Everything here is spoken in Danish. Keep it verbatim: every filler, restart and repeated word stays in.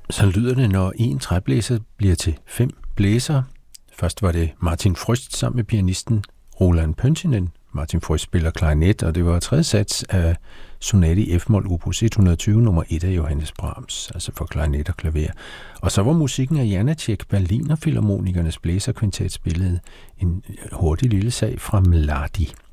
Så lyder det, når en træblæser bliver til fem blæsere. Først var det Martin Frøst sammen med pianisten Roland Pöntinen. Martin Frøst spiller klarinet, og det var tredje sats af sonate i F-mol opus et hundrede og tyve, nummer et af Johannes Brahms, altså for klarinet og klaver. Og så var musikken af Janáček, Berliner Filharmonikernes blæserkvintet, spillet en hurtig lille sag fra Mladi.